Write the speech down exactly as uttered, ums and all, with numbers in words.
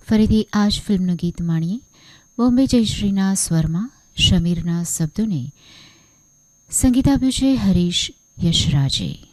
ફરીથી આ જ ફિલ્મનું ગીત માણીએ. બોમ્બે જયશ્રીના સ્વરમાં શમીરના શબ્દોને સંગીત આપ્યું છે હરીશ યશરાજે.